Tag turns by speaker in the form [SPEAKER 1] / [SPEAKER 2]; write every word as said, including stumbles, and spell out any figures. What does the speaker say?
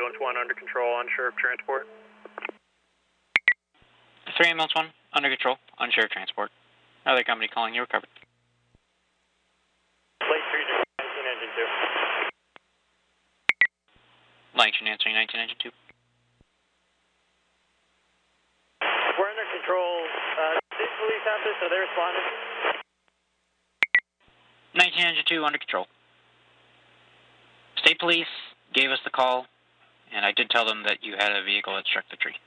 [SPEAKER 1] ambulance one under control on sheriff transport.
[SPEAKER 2] three ambulance one under control on sheriff transport. Other company calling you recovered.
[SPEAKER 1] Plate three nineteen engine two.
[SPEAKER 2] Langston answering nineteen engine two.
[SPEAKER 1] We're under control. Uh, state police have this, so they're responding.
[SPEAKER 2] nineteen engine two under control. State police gave us the call, and I did tell them that you had a vehicle that struck the tree.